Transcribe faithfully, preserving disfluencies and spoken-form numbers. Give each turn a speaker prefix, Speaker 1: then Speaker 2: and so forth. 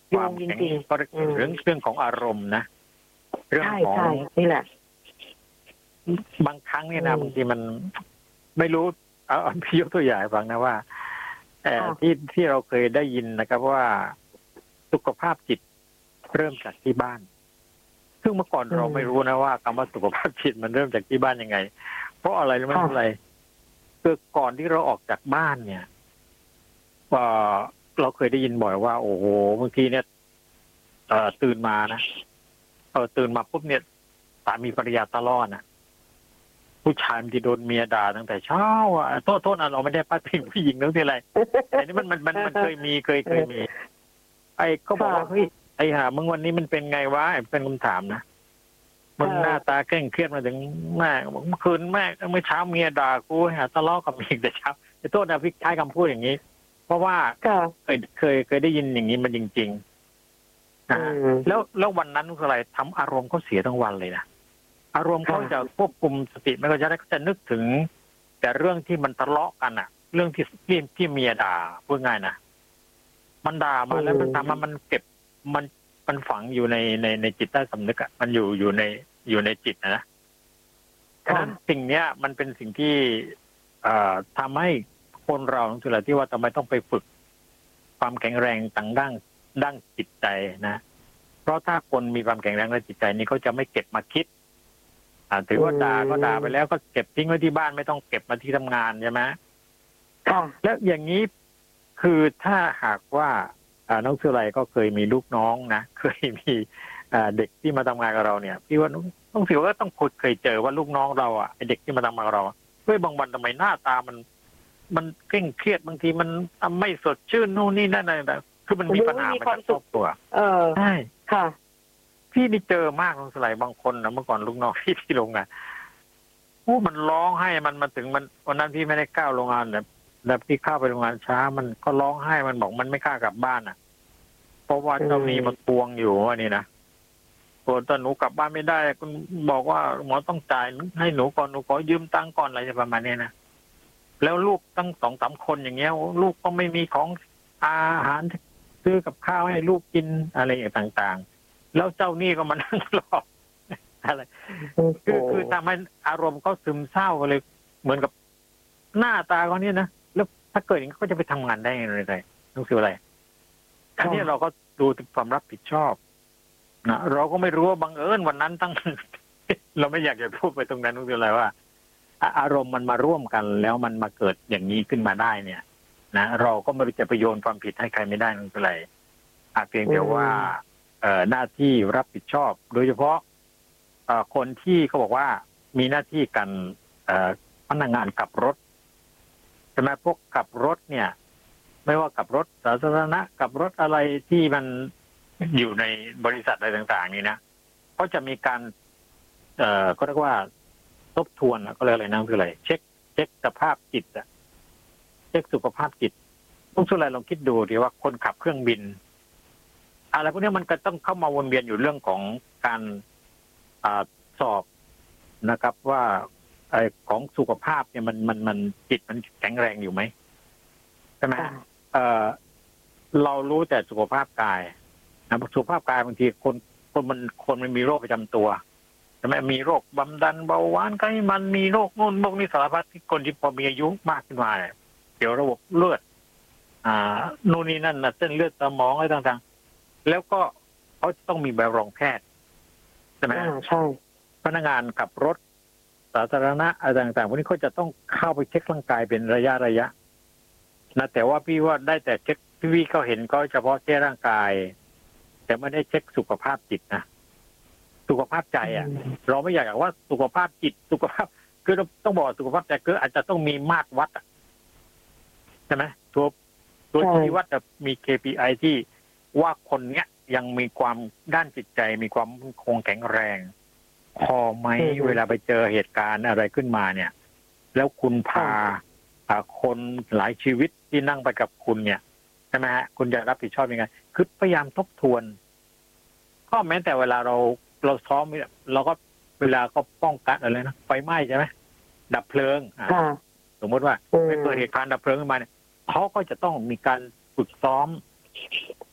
Speaker 1: ความแข็งเรื่องเรื่องของอารมณ์นะเรื่องของ
Speaker 2: นี่แหละ
Speaker 1: บางครั้งเนี่ยนะบางทีมันไม่รู้เอาพี่ยกตัวอย่างฟังนะว่าแต่ที่ที่เราเคยได้ยินนะครับว่าสุขภาพจิตเริ่มจากที่บ้านซึ่งเมื่อก่อนเราไม่รู้นะว่าคำว่าสุขภาพจิตมันเริ่มจากที่บ้านยังไงเพราะอะไรรู้ไหมอะไรคือก่อนที่เราออกจากบ้านเนี่ยว่าเราเคยได้ยินบ่อยว่าโอ้โหบางทีเนี่ยเอ่อตื่นมานะเออตื่นมาปุ๊บเนี่ยสามีภรรยาตะล่อนะผู้ชายมันจะโดนเมียด่าตั้งแต่เช้าอ่ะโทษโทษนะเราไม่ได้พาดพิงผู้หญิงนั่นทีไรแต่นี่มันมันมันมันเคยมีเคยเคยมีไอ้ก็บอกว่าเฮ้ยไอ้ห่ามึงวันนี้มันเป็นไงวะเป็นคำถามนะมึงหน้าตาเคร่งเครียดมาถึงแม่เมื่อคืนแม่เมื่อเช้าเมียด่ากูหาทะเลาะกับเมียแต่เช้าแต่โทษนะพี่ใช้คำพูดอย่างนี้เพราะว่าเคยเคยเคยได้ยินอย่างนี้มันจริงๆนะแล้วแล้ววันนั้นคืออะไรทำอารมณ์เขาเสียทั้งวันเลยนะอารมณ์เขาจะควบคุมสติไม่ก็จะได้ก็จะนึกถึงแต่เรื่องที่มันทะเลาะกันอะเรื่องที่ที่ที่เมียด่าพูดง่ายนะมันด่ามาแล้วมันทำมามันเก็บมันมันฝังอยู่ในในในจิตใต้สำนึกอะมันอยู่อยู่ในอยู่ในจิตนะฉะนั้นสิ่งเนี้ยมันเป็นสิ่งที่เอ่อทำให้คนเราคืออะไรที่ว่าทำไมต้องไปฝึกความแข็งแรงต่างด้านด้านจิตใจนะเพราะถ้าคนมีความแข็งแรงในจิตใจนี้เขาจะไม่เก็บมาคิดอ่าถือว่าด่าก็ด่าไปแล้วก็เก็บทิ้งไว้ที่บ้านไม่ต้องเก็บมาที่ทำงานใช่ไหมแล้วอย่างนี้คือถ้าหากว่าน้องสุไลก็เคยมีลูกน้องนะเคยมีเด็กที่มาทำงานกับเราเนี่ยพี่ว่าน้องสิวก็ต้องเคยเจอว่าลูกน้องเราอ่ะไอเด็กที่มาทำงานกับเราเฮ้ยบางวันทำไมหน้าตามันมันเคร่งเครียดบางทีมันไม่สดชื่นนู่นนี่นั่นอะไรแบบคือมันมีปัญหามันครอบครัว
Speaker 2: เออ
Speaker 1: ใช่
Speaker 2: ค่ะ
Speaker 1: พี่นี่เจอมากน้องสุไลบางคนนะเมื่อก่อนลูกน้องที่ที่โรงงานโอ้มันร้องไห้มันมาถึงมันวันนั้นพี่ไม่ได้ก้าวโรงงานแบบแบบพี่เข้าไปโรงงานช้ามันก็ร้องไห้มันบอกมันไม่กล้ากลับบ้านอ่ะเพราะว่าเจ้านี้มันทวงอยู่ว่านี่นะตัวตอนหนูกลับบ้านไม่ได้คุณบอกว่าหมอต้องจ่ายให้หนูก่อนหนูขอยืมตังค์ก่อนอะไรประมาณนี้นะแล้วลูกตั้งสองสามคนอย่างเงี้ยลูกก็ไม่มีของอาหารซื้อกับข้าวให้ลูกกินอะไรอย่างต่างๆแล้วเจ้านี่ก็มานั่งรออะไรคือคือทำให้อารมณ์เขาซึมเศร้าเลยเหมือนกับหน้าตาเขาเนี่ยนะแล้วถ้าเกิดอย่างนี้เขาจะไปทำงานได้ยังไงต้องซื้ออะไรอันนี้เราก็ดูถึงความรับผิดชอบนะเราก็ไม่รู้ว่าบังเอิญวันนั้นตั้ง เราไม่อยากจะพูดไปตรงนั้นต้องซื้ออะไรว่าอารมณ์มันมาร่วมกันแล้วมันมาเกิดอย่างนี้ขึ้นมาได้เนี่ยนะเราก็ไม่รู้จะไปโยนความผิดให้ใครไม่ได้นั่นคืออะไรอาเพียงแต่ว่าเอ่อหน้าที่รับผิดชอบโดยเฉพาะเอ่อคนที่เขาบอกว่ามีหน้าที่กันเอ่อพนักงานขับรถใช่ไหมพวกขับรถเนี่ยไม่ว่าขับรถสาธารณะขับรถอะไรที่มันอยู่ในบริษัทอะไรต่างๆนี่นะก็จะมีการเอ่อก็เรียกว่าทบทวนก็เรียกอะไรนะคืออะไรเช็คเช็คสภาพจิตอะเช็คสุขภาพจิตพวกสุดอะไรลองคิดดูดีว่าคนขับเครื่องบินอะไรพวกนี้มันก็ต้องเข้ามาวนเวียนอยู่เรื่องของการอ่าสอบนะครับว่าไอ้ของสุขภาพเนี่ยมันมันมันจิตมันแข็งแรงอยู่ไหมใช่ไหมเออเรารู้แต่สุขภาพกายนะสุขภาพกายบางทีคนคนมันคนมันมีโรคประจำตัวใช่ไหมมีโรคความดันเบาหวานไขมันมีโรคโน่นโรคนี้สารพัดที่คนที่พอมีอายุมากขึ้นมาเนี่ยเดี๋ยวระบบเลือดอ่าโน่นนี่นั่นนะเส้นเลือดสมองอะไรต่างๆแล้วก็เขาต้องมีใบรับรองแพทย์ใช่ไหม
Speaker 2: ใช่
Speaker 1: พนักงานขับรถสาธารณะอะไรต่างๆพวกนี้เขาจะต้องเข้าไปเช็คร่างกายเป็นระยะระยะนะแต่ว่าพี่ว่าได้แต่เช็คพี่เขาเห็นก็เฉพาะแค่ร่างกายแต่ไม่ได้เช็คสุขภาพจิตนะสุขภาพใจอ่ะเราไม่อยากว่าสุขภาพจิตสุขภาพคือเราต้องบอกสุขภาพใจคืออาจจะต้องมีมาตรวัดใช่ไหมตัวตัวชี้วัดจะมี เค พี ไอ ที่ว่าคนเนี้ยยังมีความด้านจิตใจมีความคงแข็งแรงพอไหมเวลาไปเจอเหตุการณ์อะไรขึ้นมาเนี่ยแล้วคุณพาคนหลายชีวิตที่นั่งไปกับคุณเนี่ยใช่ไหมฮะคุณจะรับผิดชอบยังไงคือพยายามทบทวนก็แม้แต่เวลาเราเราซ้อมเราก็เวลาก็ป้องกันอะไรนะไฟไหม้ใช่ไหมดับเพลิงสมมติว่าไม่เกิดเหตุการณ์ดับเพลิงขึ้นมาเนี่ยเขาก็จะต้องมีการฝึกซ้อม